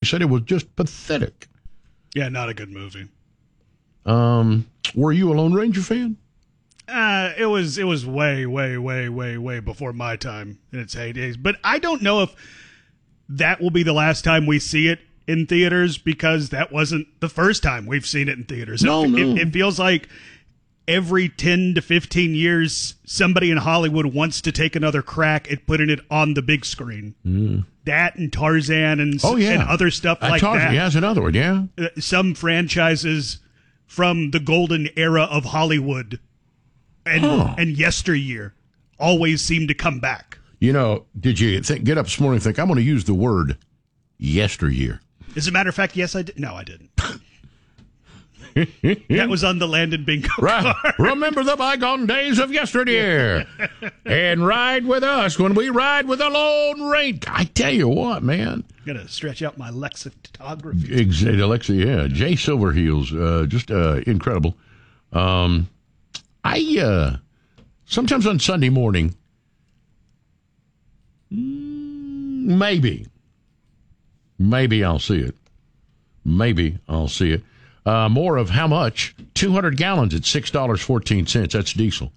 said it was just pathetic. Yeah, not a good movie. Were you a Lone Ranger fan? It was way before my time in its heydays. But I don't know if that will be the last time we see it in theaters, because that wasn't the first time we've seen it in theaters. No. It feels like every 10 to 15 years, somebody in Hollywood wants to take another crack at putting it on the big screen. That and Tarzan and other stuff like that. Yeah, that's another one, yeah. Some franchises from the golden era of Hollywood and yesteryear always seem to come back. You know, did you get up this morning and think, I'm going to use the word yesteryear? As a matter of fact, yes, I did. No, I didn't. That was on the Landon Bingo card. Remember the bygone days of yesteryear. And ride with us when we ride with the Lone Ranger. I tell you what, man. Got to stretch out my lexicography. Exactly, Alexa, yeah. Jay Silverheels, just incredible. I sometimes on Sunday morning, maybe I'll see it. More of how much? 200 gallons at $6.14. That's diesel.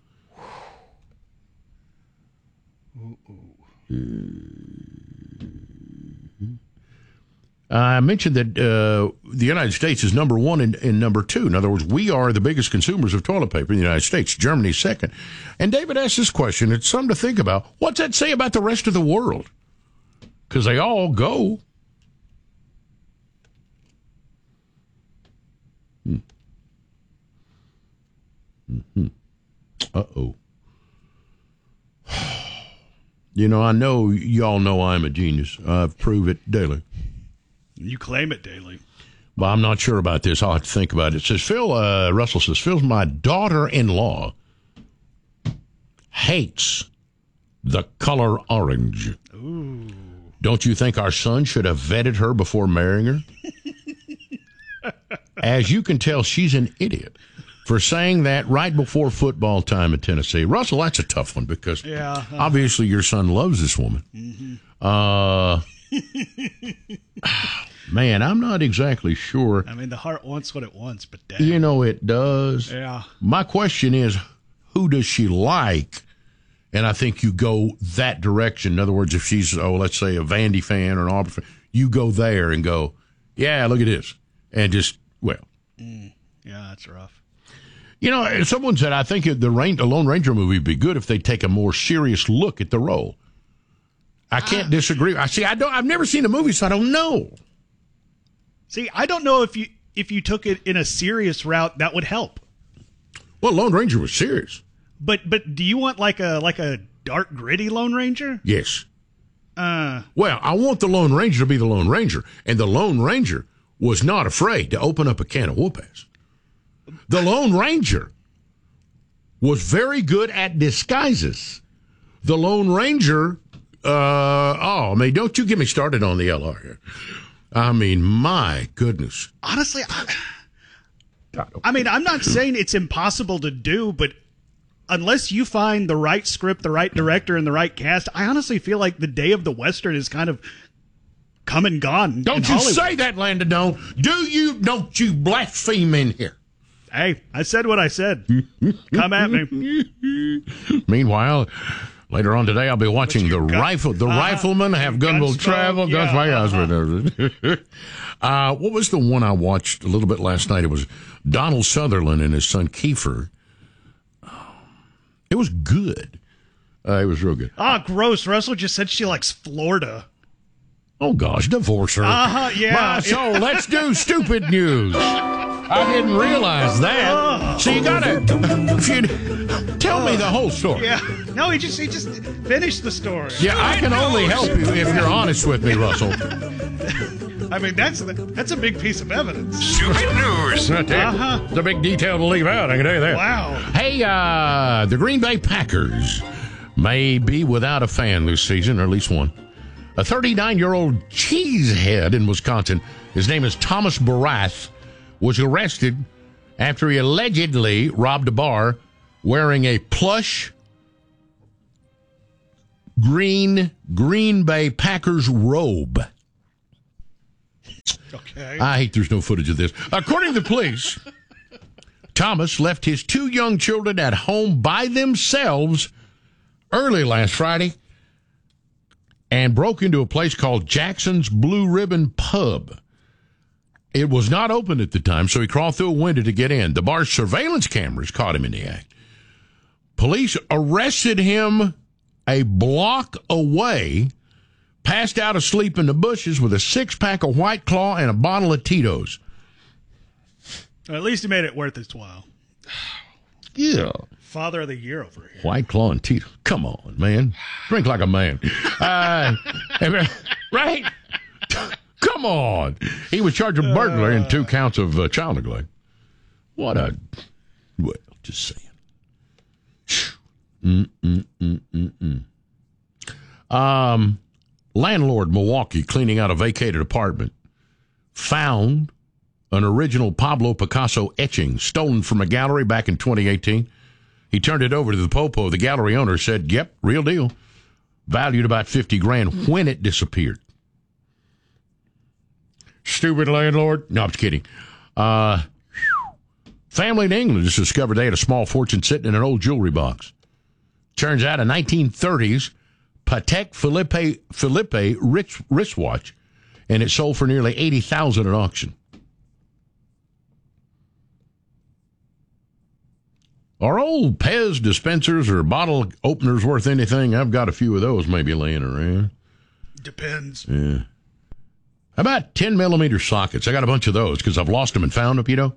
I mentioned that the United States is number one and number two. In other words, we are the biggest consumers of toilet paper in the United States. Germany's second. And David asked this question. It's something to think about. What's that say about the rest of the world? Because they all go. Uh-oh. You know, I know y'all know I'm a genius. I prove it daily. You claim it daily. Well, I'm not sure about this. I'll have to think about it. It says, Russell says, Phil's my daughter-in-law hates the color orange. Ooh. Don't you think our son should have vetted her before marrying her? As you can tell, she's an idiot for saying that right before football time at Tennessee. Russell, that's a tough one because obviously your son loves this woman. Man, I'm not exactly sure. I mean, the heart wants what it wants, but damn. You know it does. Yeah. My question is, who does she like? And I think you go that direction. In other words, if she's, let's say a Vandy fan or an Auburn fan, you go there and go, yeah, look at this. And just, yeah, that's rough. You know, someone said, I think the Lone Ranger movie would be good if they take a more serious look at the role. I can't disagree. I've never seen the movie, so I don't know. See, I don't know if you took it in a serious route, that would help. Well, Lone Ranger was serious. But do you want like a dark, gritty Lone Ranger? Yes. Well, I want the Lone Ranger to be the Lone Ranger, and the Lone Ranger was not afraid to open up a can of whoop-ass. The Lone Ranger was very good at disguises. The Lone Ranger, don't you get me started on the LR here. I mean, my goodness. Honestly, I'm not saying it's impossible to do, but unless you find the right script, the right director, and the right cast, I honestly feel like the day of the Western is kind of come and gone. Don't you say that, Landon. Don't you blaspheme in here. Hey, I said what I said. Come at me. Meanwhile, later on today, I'll be watching the Rifleman Have Gun Will Travel. What was the one I watched a little bit last night? It was Donald Sutherland and his son Kiefer. It was good. It was real good. Gross. Russell just said she likes Florida. Oh, gosh, divorce her. Yeah. So let's do stupid news. I didn't realize that. So you gotta tell me the whole story. Yeah. No, he just finished the story. Yeah, I can only help you if you're honest with me, Russell. I mean, that's a big piece of evidence. Stupid news. It's a big detail to leave out, I can tell you that. Wow. Hey, the Green Bay Packers may be without a fan this season, or at least one. A 39-year-old cheesehead in Wisconsin, his name is Thomas Barath, was arrested after he allegedly robbed a bar wearing a plush Green Bay Packers robe. Okay. I hate there's no footage of this. According to the police, Thomas left his 2 young children at home by themselves early last Friday and broke into a place called Jackson's Blue Ribbon Pub. It was not open at the time, so he crawled through a window to get in. The bar's surveillance cameras caught him in the act. Police arrested him a block away, passed out asleep in the bushes with a 6-pack of White Claw and a bottle of Tito's. At least he made it worth his while. Yeah. Father of the year over here. White Claw and Tito's. Come on, man. Drink like a man. Right? Come on. He was charged with burglary and 2 counts of child neglect. Well, just saying. Landlord Milwaukee cleaning out a vacated apartment found an original Pablo Picasso etching stolen from a gallery back in 2018. He turned it over to the Popo. The gallery owner said, yep, real deal. Valued about $50,000 when it disappeared. Stupid landlord. No, I'm just kidding. Family in England just discovered they had a small fortune sitting in an old jewelry box. Turns out a 1930s Patek Philippe wristwatch, and it sold for nearly $80,000 at auction. Are old Pez dispensers or bottle openers worth anything? I've got a few of those maybe laying around. Depends. Yeah. How about 10-millimeter sockets? I got a bunch of those because I've lost them and found them, you know.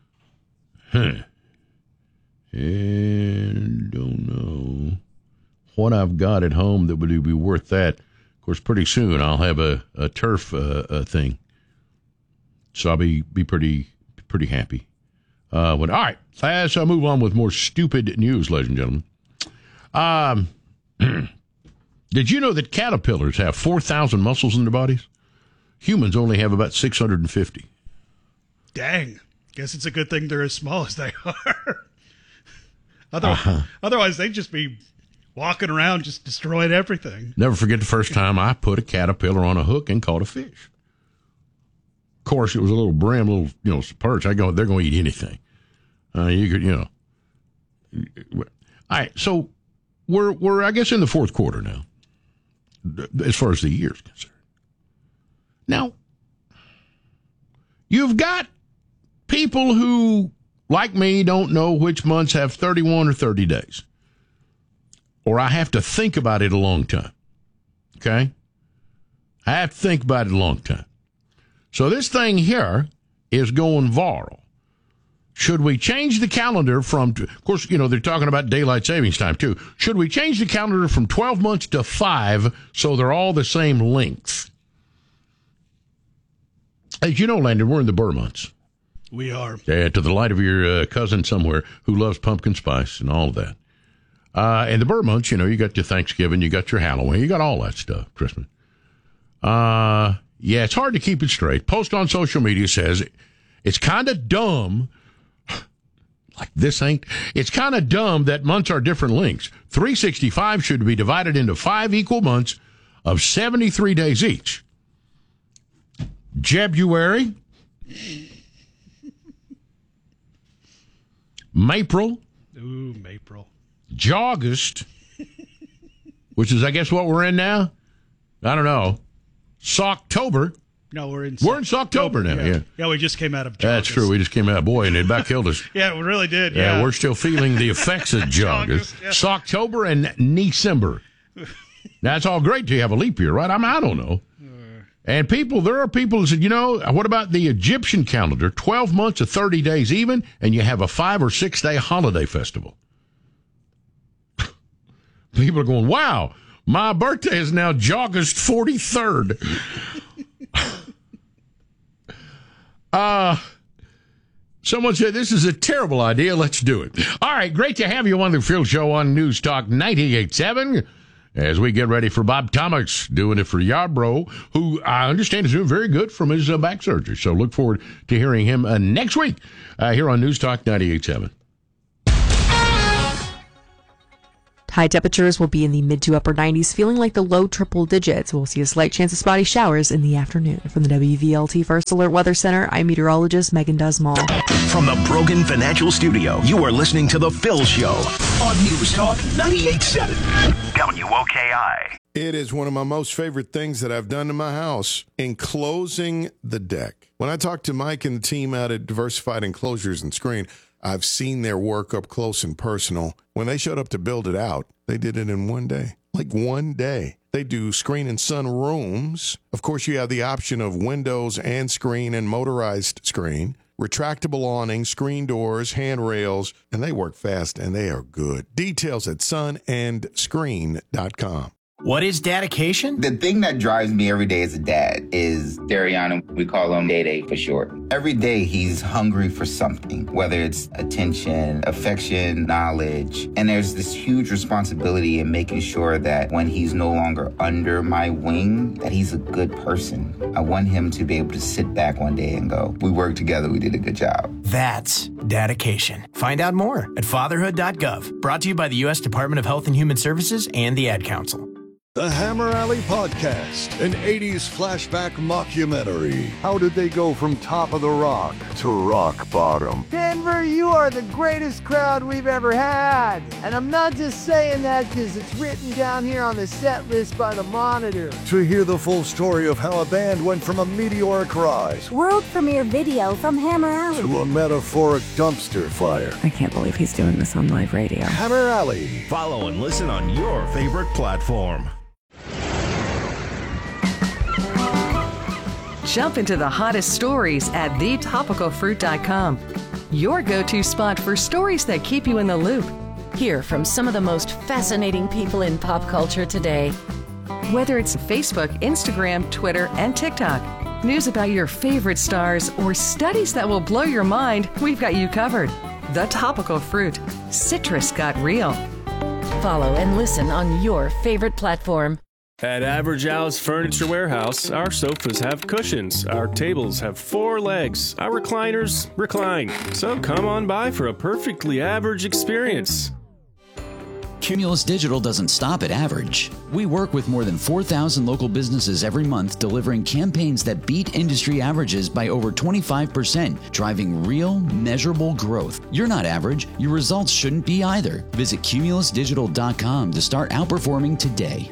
And don't know what I've got at home that would be worth that. Of course, pretty soon I'll have a turf thing. So I'll be pretty happy. All right, let's move on with more stupid news, ladies and gentlemen. Did you know that caterpillars have 4,000 muscles in their bodies? Humans only have about 650. Dang. Guess it's a good thing they're as small as they are. Otherwise, they'd just be walking around just destroying everything. Never forget the first time I put a caterpillar on a hook and caught a fish. Of course, it was a little brim, perch. They're going to eat anything. All right, so we're I guess in the fourth quarter now, as far as the year's concerned. Now, you've got people who, like me, don't know which months have 31 or 30 days. Or I have to think about it a long time. Okay? I have to think about it a long time. So this thing here is going viral. Should we change the calendar from, of course, they're talking about daylight savings time too. Should we change the calendar from 12 months to 5 so they're all the same length? As you know, Landon, we're in the Burr months. We are. Yeah, to the light of your cousin somewhere who loves pumpkin spice and all of that. And the Burr months, you got your Thanksgiving, you got your Halloween, you got all that stuff, Christmas. Yeah, it's hard to keep it straight. Post on social media says it's kind of dumb. Like this ain't. It's kind of dumb that months are different lengths. 365 should be divided into 5 equal months of 73 days each. Jebuary, Mapril, ooh, Mapril, Jawgust, which is, I guess, what we're in now. I don't know. Socktober. No, we're in Socktober now. Yeah. Yeah, we just came out of Jawgust. That's true. We just came out. Boy, and it about killed us. Yeah, we really did. Yeah, we're still feeling the effects of Jawgust. Yeah. Socktober and December. That's all great till you have a leap year, right? I don't know. And there are people who said, what about the Egyptian calendar? 12 months of 30 days even, and you have a 5 or 6 day holiday festival. People are going, wow, my birthday is now August 43rd. Someone said, this is a terrible idea. Let's do it. All right, great to have you on the Phil Show on News Talk 98.7. As we get ready for Bob Thomas, doing it for Yarbrough, who I understand is doing very good from his back surgery. So look forward to hearing him next week here on News Talk 98.7. High temperatures will be in the mid to upper 90s, feeling like the low triple digits. We'll see a slight chance of spotty showers in the afternoon. From the WVLT First Alert Weather Center, I'm meteorologist Megan Dusmall. From the Brogan Financial Studio, you are listening to The Phil Show on News Talk 98.7 WOKI. It is one of my most favorite things that I've done to my house, enclosing the deck. When I talked to Mike and the team out at Diversified Enclosures and Screen, I've seen their work up close and personal. When they showed up to build it out, they did it in one day. Like one day. They do screen and sun rooms. Of course, you have the option of windows and screen and motorized screen, retractable awning, screen doors, handrails, and they work fast and they are good. Details at sunandscreen.com. What is dedication? The thing that drives me every day as a dad is Dariana. We call him Day for short. Every day he's hungry for something, whether it's attention, affection, knowledge. And there's this huge responsibility in making sure that when he's no longer under my wing, that he's a good person. I want him to be able to sit back one day and go, we worked together, we did a good job. That's dedication. Find out more at fatherhood.gov. Brought to you by the U.S. Department of Health and Human Services and the Ad Council. The Hammer Alley Podcast, an 80s flashback mockumentary. How did they go from top of the rock to rock bottom? Denver, you are the greatest crowd we've ever had. And I'm not just saying that because it's written down here on the set list by the Monitor. To hear the full story of how a band went from a meteoric rise, world premiere video from Hammer Alley, to a metaphoric dumpster fire. I can't believe he's doing this on live radio. Hammer Alley. Follow and listen on your favorite platform. Jump into the hottest stories at thetopicalfruit.com. Your go-to spot for stories that keep you in the loop. Hear from some of the most fascinating people in pop culture today. Whether it's Facebook, Instagram, Twitter, and TikTok, news about your favorite stars, or studies that will blow your mind, we've got you covered. The Topical Fruit. Citrus got real. Follow and listen on your favorite platform. At Average Al's Furniture Warehouse, our sofas have cushions, our tables have 4 legs, our recliners recline. So come on by for a perfectly average experience. Cumulus Digital doesn't stop at average. We work with more than 4,000 local businesses every month, delivering campaigns that beat industry averages by over 25%, driving real, measurable growth. You're not average. Your results shouldn't be either. Visit cumulusdigital.com to start outperforming today.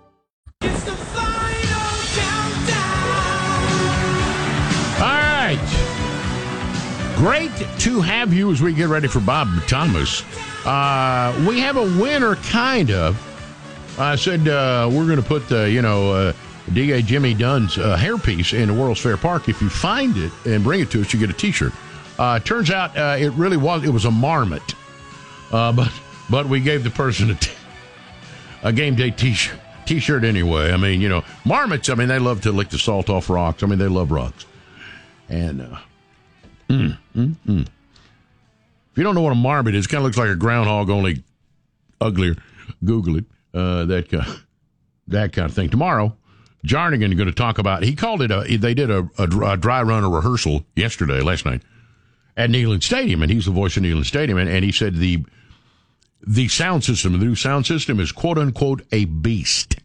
Great to have you as we get ready for Bob Thomas. We have a winner, kind of. I said we're going to put D.A. Jimmy Dunn's hairpiece in the World's Fair Park. If you find it and bring it to us, you get a T-shirt. Turns out it was a marmot, but we gave the person a game day T-shirt anyway. I mean, marmots. I mean, they love to lick the salt off rocks. I mean, they love rocks, and. If you don't know what a marmot is, it kind of looks like a groundhog, only uglier. Google it. That kind of thing. Tomorrow, Jarnigan is going to talk about. He called it they did a dry run, a rehearsal last night at Neyland Stadium, and he's the voice of Neyland Stadium, and he said the sound system, the new sound system, is quote unquote a beast.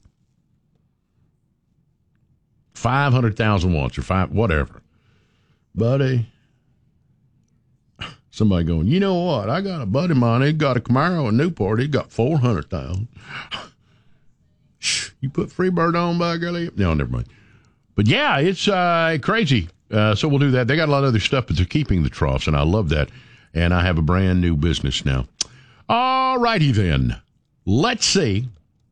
500,000 watts or whatever, buddy. Somebody going, you know what? I got a buddy of mine. He got a Camaro in Newport. He got 400,000. You put Freebird on, by golly. No, never mind. But yeah, it's crazy. So we'll do that. They got a lot of other stuff, but they're keeping the troughs, and I love that. And I have a brand new business now. All righty then. Let's see.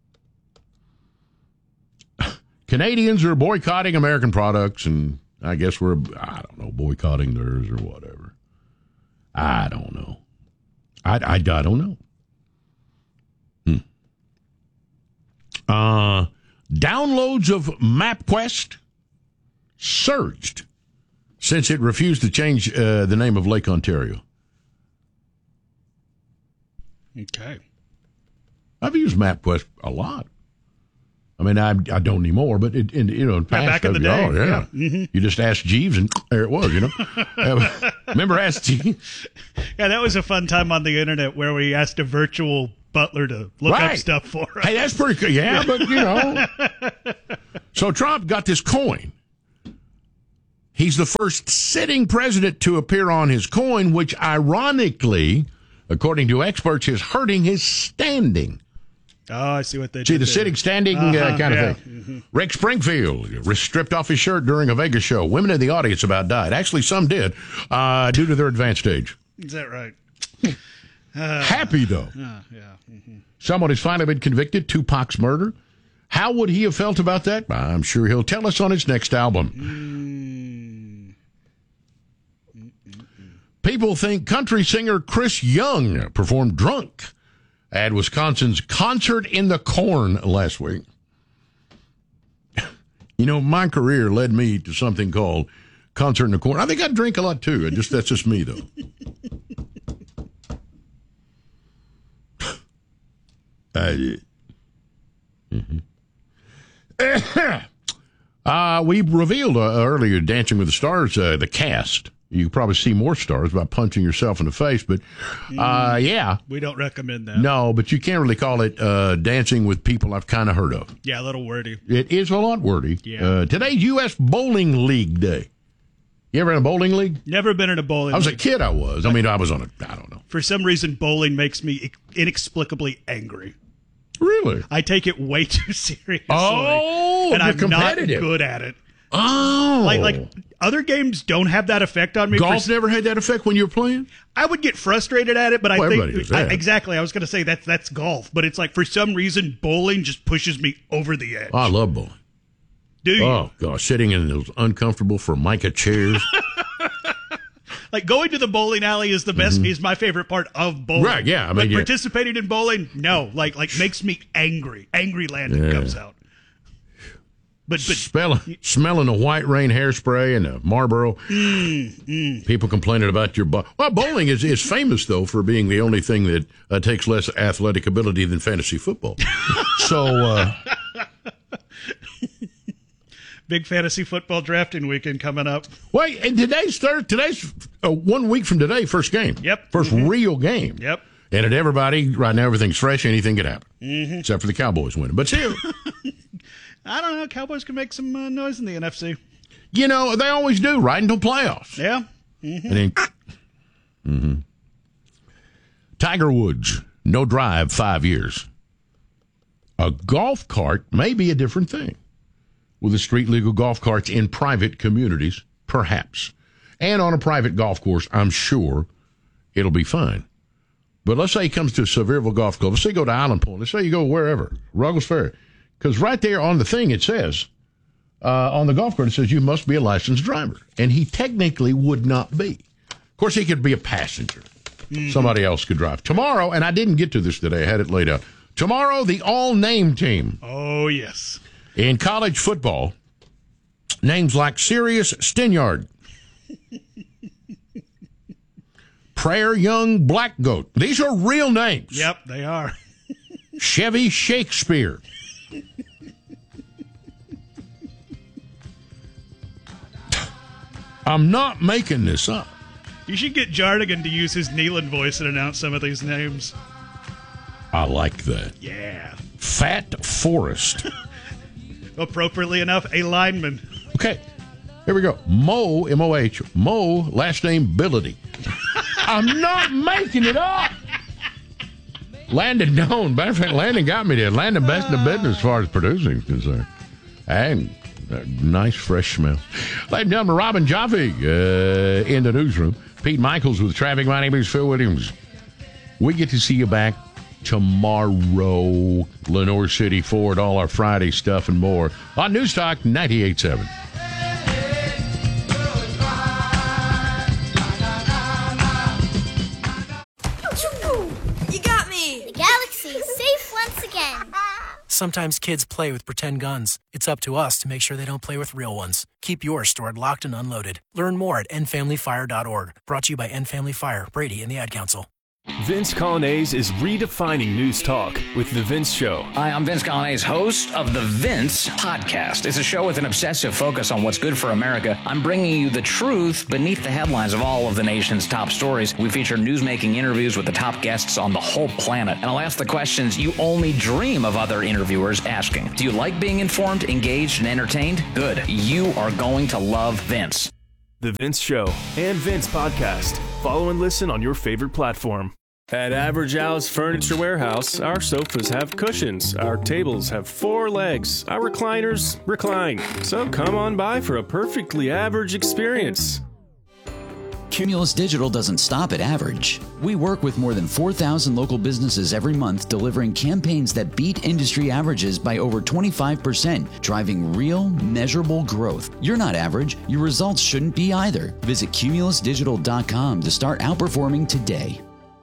Canadians are boycotting American products, and I guess we're, boycotting theirs or whatever. I don't know. I don't know. Downloads of MapQuest surged since it refused to change the name of Lake Ontario. Okay. I've used MapQuest a lot. I mean, I don't anymore, but in past, back in the day, yeah. Mm-hmm. You just asked Jeeves, and there it was. Remember, Ask Jeeves? Yeah, that was a fun time on the internet where we asked a virtual Butler to look up stuff for us. Hey, that's pretty cool. Yeah, but, So Trump got this coin. He's the first sitting president to appear on his coin, which ironically, according to experts, is hurting his standing. Oh, I see what they did. See, the sitting, standing kind of thing. Mm-hmm. Rick Springfield stripped off his shirt during a Vegas show. Women in the audience about died. Actually, some did, due to their advanced age. Is that right? Happy, though. Yeah. Someone has finally been convicted, Tupac's murder. How would he have felt about that? I'm sure he'll tell us on his next album. People think country singer Chris Young performed drunk at Wisconsin's Concert in the Corn last week. My career led me to something called Concert in the Corn. I think I drink a lot, too. That's just me, though. We revealed earlier Dancing with the Stars, the cast. You probably see more stars by punching yourself in the face, but yeah. We don't recommend that. No, but you can't really call it Dancing with People I've kind of heard of. Yeah, a little wordy. It is a lot wordy. Yeah. Today's U.S. Bowling League Day. You ever in a bowling league? Never been in a bowling league. I was a kid, I was. I was on I don't know. For some reason, bowling makes me inexplicably angry. Really? I take it way too seriously. Oh, and I'm competitive. not good at it. Oh. Like other games don't have that effect on me. Golf never had that effect when you were playing? I would get frustrated at it, but I think does that. Exactly. I was going to say that's golf, but it's like for some reason bowling just pushes me over the edge. Oh, I love bowling. Do you? Oh gosh, sitting in those uncomfortable Formica chairs. Like going to the bowling alley is the best. Is my favorite part of bowling. Right? Yeah. But participating in bowling, no. Like makes me angry. Angry Landon comes out. But smelling a White Rain hairspray and a Marlboro. People complaining about your Well, bowling is famous though for being the only thing that takes less athletic ability than fantasy football. So. Big fantasy football drafting weekend coming up. Wait, and today's 1 week from today, first game. Yep. First real game. Yep. And at everybody, right now, everything's fresh. Anything could happen. Except for the Cowboys winning. But still. I don't know. Cowboys can make some noise in the NFC. They always do, right until playoffs. Yeah. And then, Tiger Woods, no drive, 5 years. A golf cart may be a different thing. With the street legal golf carts in private communities, perhaps. And on a private golf course, I'm sure it'll be fine. But let's say he comes to Sevierville Golf Club. Let's say you go to Island Point. Let's say you go wherever, Ruggles Ferry. Because right there on the thing it says, on the golf cart, it says you must be a licensed driver. And he technically would not be. Of course, he could be a passenger. Somebody else could drive. Tomorrow, and I didn't get to this today, I had it laid out. Tomorrow, the all-name team. Oh, yes. In college football, names like Sirius Stinyard, Prayer Young Black Goat. These are real names. Yep, they are. Chevy Shakespeare. I'm not making this up. You should get Jardigan to use his Nealon voice and announce some of these names. I like that. Yeah. Fat Forest. Appropriately enough, a lineman. Okay, here we go. Mo, M-O-H, Mo, last name Billity. I'm not making it up. Landon Doan. Matter of fact, Landon got me there. Landon best in the business as far as producing is concerned. And a nice fresh smell. Ladies and gentlemen, Robin Jaffe in the newsroom. Pete Michaels with traffic. My name is Phil Williams. We get to see you back tomorrow. Lenore City Ford, all our Friday stuff and more on News Talk 98.7. You got me! The galaxy is safe once again. Sometimes kids play with pretend guns. It's up to us to make sure they don't play with real ones. Keep yours stored locked and unloaded. Learn more at endfamilyfire.org. Brought to you by End Family Fire, Brady, and the Ad Council. Vince Colonnese is redefining news talk with The Vince Show. Hi, I'm Vince Colonnese, host of The Vince Podcast. It's a show with an obsessive focus on what's good for America. I'm bringing you the truth beneath the headlines of all of the nation's top stories. We feature newsmaking interviews with the top guests on the whole planet. And I'll ask the questions you only dream of other interviewers asking. Do you like being informed, engaged, and entertained? Good. You are going to love Vince. The Vince Show and Vince Podcast. Follow and listen on your favorite platform. At Average Al's Furniture Warehouse, our sofas have cushions, our tables have 4 legs, our recliners recline. So come on by for a perfectly average experience. Cumulus Digital doesn't stop at average. We work with more than 4,000 local businesses every month, delivering campaigns that beat industry averages by over 25%, driving real, measurable growth. You're not average. Your results shouldn't be either. Visit cumulusdigital.com to start outperforming today.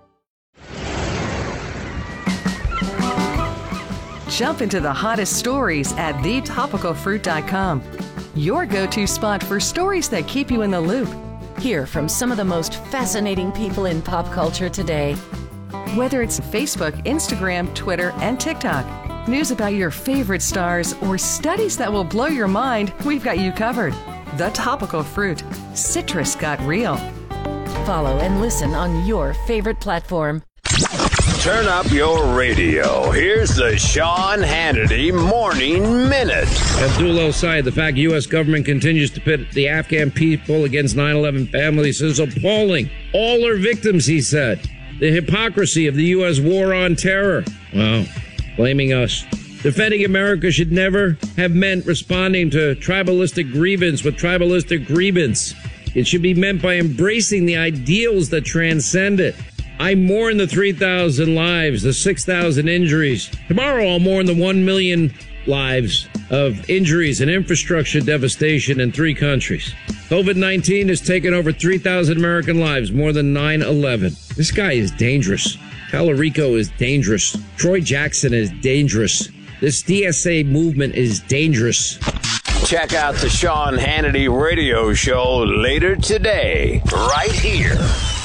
Jump into the hottest stories at thetopicalfruit.com. Your go-to spot for stories that keep you in the loop. Hear from some of the most fascinating people in pop culture today. Whether it's Facebook, Instagram, Twitter, and TikTok, news about your favorite stars, or studies that will blow your mind, we've got you covered. The Topical Fruit. Citrus got real. Follow and listen on your favorite platform. Turn up your radio. Here's the Sean Hannity Morning Minute. Abdul El-Sayed, the fact U.S. government continues to pit the Afghan people against 9/11 families is appalling. All are victims, he said. The hypocrisy of the U.S. war on terror. Wow, blaming us. Defending America should never have meant responding to tribalistic grievance with tribalistic grievance. It should be meant by embracing the ideals that transcend it. I mourn the 3,000 lives, the 6,000 injuries. Tomorrow I'll mourn the 1 million lives of injuries and infrastructure devastation in 3 countries. COVID-19 has taken over 3,000 American lives, more than 9/11. This guy is dangerous. Tallarico is dangerous. Troy Jackson is dangerous. This DSA movement is dangerous. Check out the Sean Hannity radio show later today, right here.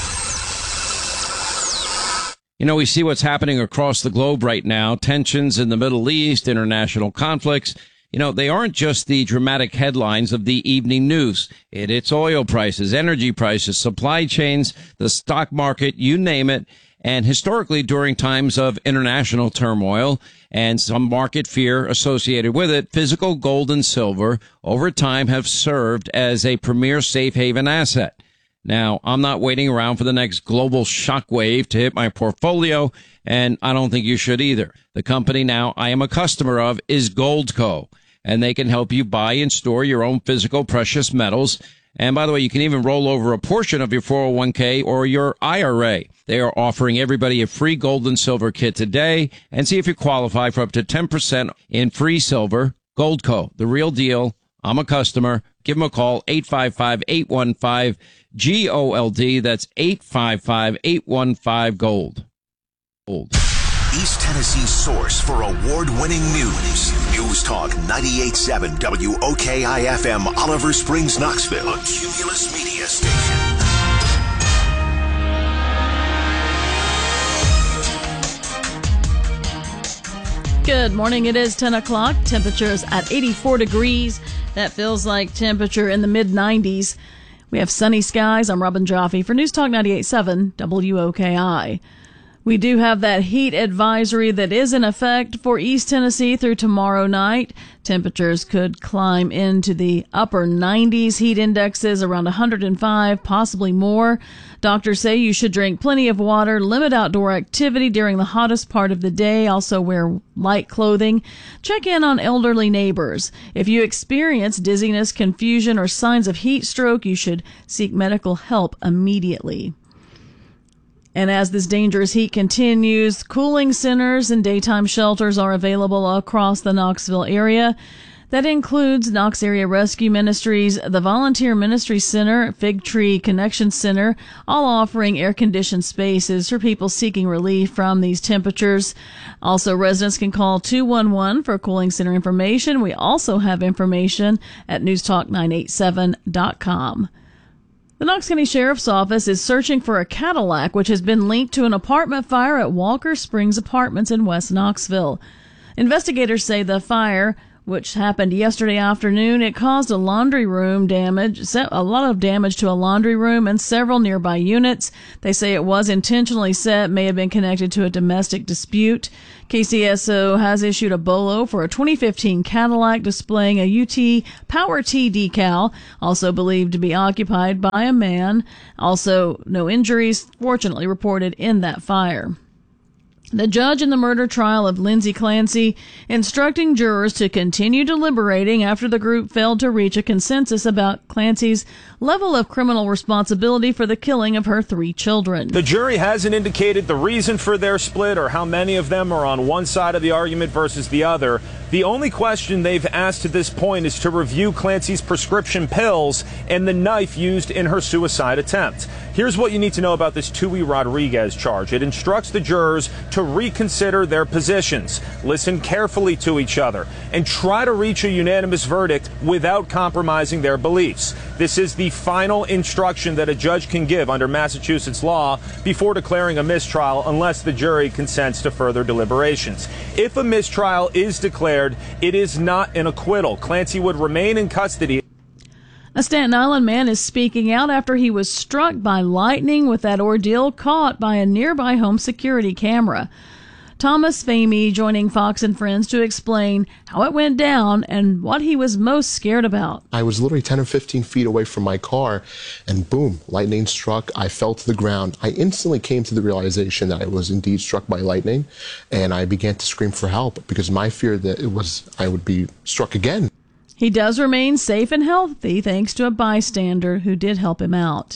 You know, we see what's happening across the globe right now. Tensions in the Middle East, international conflicts. You know, they aren't just the dramatic headlines of the evening news. It's oil prices, energy prices, supply chains, the stock market, you name it. And historically, during times of international turmoil and some market fear associated with it, physical gold and silver over time have served as a premier safe haven asset. Now, I'm not waiting around for the next global shockwave to hit my portfolio, and I don't think you should either. The company now I am a customer of is Goldco, and they can help you buy and store your own physical precious metals. And by the way, you can even roll over a portion of your 401k or your IRA. They are offering everybody a free gold and silver kit today, and see if you qualify for up to 10% in free silver. Goldco, the real deal. I'm a customer. Give them a call, 855-815-GOLD. That's 855-815-GOLD. East Tennessee's source for award-winning news. News Talk 98.7 WOKI-FM, Oliver Springs, Knoxville. A Cumulus Media Station. Good morning. It is 10 o'clock. Temperatures at 84 degrees. That feels like temperature in the mid-90s. We have sunny skies. I'm Robin Jaffe for News Talk 98.7 WOKI. We do have that heat advisory that is in effect for East Tennessee through tomorrow night. Temperatures could climb into the upper 90s. Heat indexes around 105, possibly more. Doctors say you should drink plenty of water, limit outdoor activity during the hottest part of the day, also wear light clothing. Check in on elderly neighbors. If you experience dizziness, confusion, or signs of heat stroke, you should seek medical help immediately. And as this dangerous heat continues, cooling centers and daytime shelters are available across the Knoxville area. That includes Knox Area Rescue Ministries, the Volunteer Ministry Center, Fig Tree Connection Center, all offering air-conditioned spaces for people seeking relief from these temperatures. Also, residents can call 211 for cooling center information. We also have information at newstalk987.com. The Knox County Sheriff's Office is searching for a Cadillac which has been linked to an apartment fire at Walker Springs Apartments in West Knoxville. Investigators say the fire, which happened yesterday afternoon, it caused a laundry room damage, a lot of damage to a laundry room and several nearby units. They say it was intentionally set, may have been connected to a domestic dispute. KCSO has issued a BOLO for a 2015 Cadillac displaying a UT Power T decal, also believed to be occupied by a man. Also, no injuries, fortunately, reported in that fire. The judge in the murder trial of Lindsay Clancy instructing jurors to continue deliberating after the group failed to reach a consensus about Clancy's level of criminal responsibility for the killing of her 3 children. The jury hasn't indicated the reason for their split or how many of them are on one side of the argument versus the other. The only question they've asked to this point is to review Clancy's prescription pills and the knife used in her suicide attempt. Here's what you need to know about this Tui Rodriguez charge. It instructs the jurors to reconsider their positions, listen carefully to each other, and try to reach a unanimous verdict without compromising their beliefs. This is the final instruction that a judge can give under Massachusetts law before declaring a mistrial unless the jury consents to further deliberations. If a mistrial is declared, it is not an acquittal. Clancy would remain in custody. A Staten Island man is speaking out after he was struck by lightning with that ordeal caught by a nearby home security camera. Thomas Famey joining Fox and Friends to explain how it went down and what he was most scared about. I was literally 10 or 15 feet away from my car, and boom, lightning struck. I fell to the ground. I instantly came to the realization that I was indeed struck by lightning, and I began to scream for help because my fear that I would be struck again. He does remain safe and healthy thanks to a bystander who did help him out.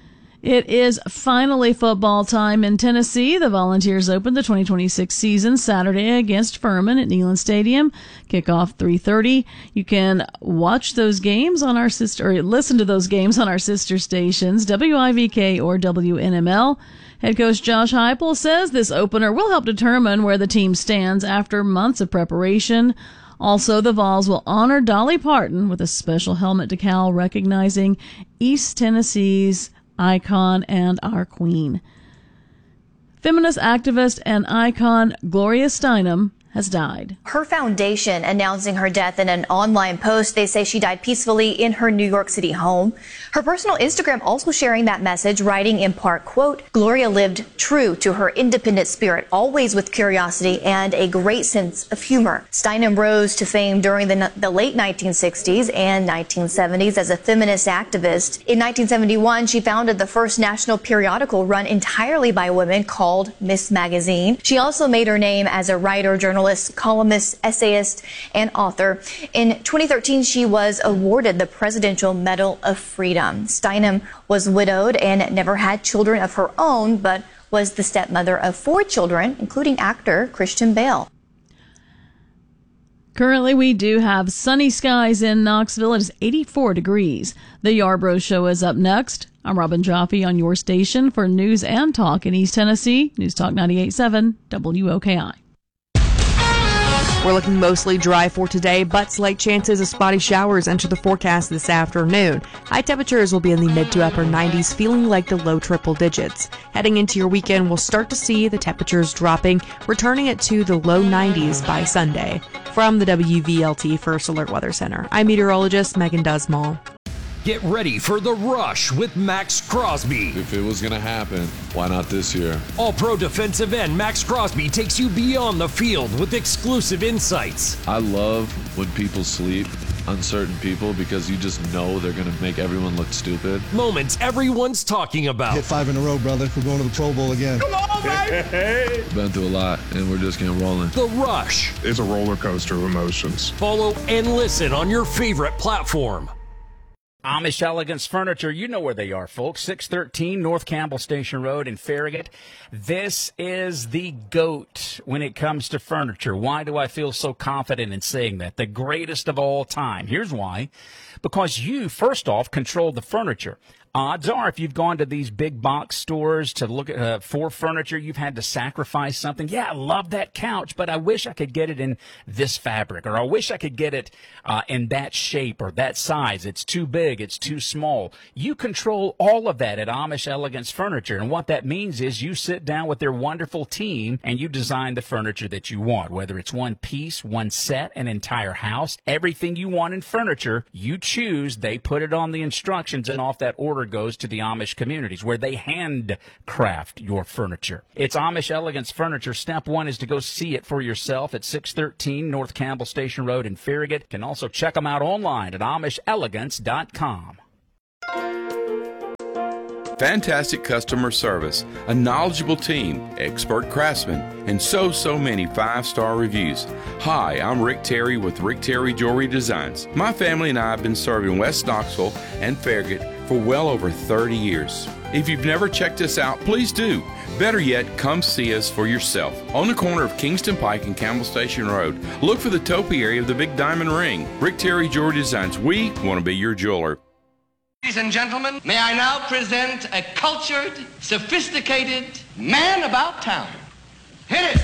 It is finally football time in Tennessee. The Volunteers open the 2026 season Saturday against Furman at Neyland Stadium. Kickoff 3:30. You can watch those games on our listen to those games on our sister stations, WIVK or WNML. Head coach Josh Heupel says this opener will help determine where the team stands after months of preparation. Also, the Vols will honor Dolly Parton with a special helmet decal recognizing East Tennessee's icon and our queen. Feminist activist and icon Gloria Steinem has died. Her foundation announcing her death in an online post. They say she died peacefully in her New York City home. Her personal Instagram also sharing that message, writing in part, quote, Gloria lived true to her independent spirit, always with curiosity and a great sense of humor. Steinem rose to fame during the late 1960s and 1970s as a feminist activist. In 1971, she founded the first national periodical run entirely by women called Miss Magazine. She also made her name as a writer, journalist, columnist, essayist, and author. In 2013, she was awarded the Presidential Medal of Freedom. Steinem was widowed and never had children of her own, but was the stepmother of 4 children, including actor Christian Bale. Currently, we do have sunny skies in Knoxville. It is 84 degrees. The Yarbrough Show is up next. I'm Robin Joffe on your station for news and talk in East Tennessee. News Talk 98.7 WOKI. We're looking mostly dry for today, but slight chances of spotty showers enter the forecast this afternoon. High temperatures will be in the mid to upper 90s, feeling like the low triple digits. Heading into your weekend, we'll start to see the temperatures dropping, returning it to the low 90s by Sunday. From the WVLT First Alert Weather Center, I'm meteorologist Megan Dusmall. Get ready for The Rush with Max Crosby. If it was going to happen, why not this year? All-Pro defensive end Max Crosby takes you beyond the field with exclusive insights. I love when people sleep, uncertain people, because you just know they're going to make everyone look stupid. Moments everyone's talking about. Hit 5 in a row, brother. We're going to the Pro Bowl again. Come on, baby! Been through a lot, and we're just getting rolling. The Rush. It's a roller coaster of emotions. Follow and listen on your favorite platform. Amish Elegance Furniture, you know where they are, folks. 613 North Campbell Station Road in Farragut. This is the GOAT when it comes to furniture. Why do I feel so confident in saying that? The greatest of all time. Here's why. Because you, first off, control the furniture. Odds are, if you've gone to these big box stores to look at for furniture, you've had to sacrifice something. Yeah, I love that couch, but I wish I could get it in this fabric, or I wish I could get it in that shape or that size. It's too big. big, it's too small. You control all of that at Amish Elegance Furniture. And what that means is you sit down with their wonderful team and you design the furniture that you want, whether it's one piece, one set, an entire house, everything you want in furniture, you choose. They put it on the instructions, and off that order goes to the Amish communities where they handcraft your furniture. It's Amish Elegance Furniture. Step one is to go see it for yourself at 613 North Campbell Station Road in Farragut. You can also check them out online at AmishElegance.com. Fantastic customer service, a knowledgeable team, expert craftsmen, and so many 5-star reviews. Hi, I'm Rick Terry with Rick Terry Jewelry Designs. My family and I have been serving West Knoxville and Farragut for well over 30 years. If you've never checked us out, please do. Better yet, come see us for yourself. On the corner of Kingston Pike and Campbell Station Road, look for the topiary of the Big Diamond Ring. Rick Terry Jewelry Designs. We want to be your jeweler. Ladies and gentlemen, may I now present a cultured, sophisticated man about town. Hit it!